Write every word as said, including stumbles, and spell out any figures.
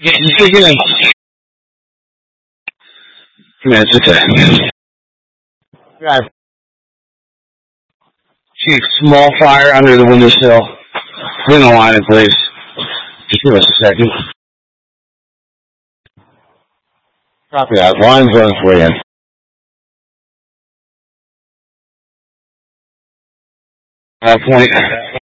Get, get, get in. Come here, sit there. Drive. See a small fire under the windowsill. Clean the line, please. Just give us a second. Copy that. Line's running for you. Uh, point.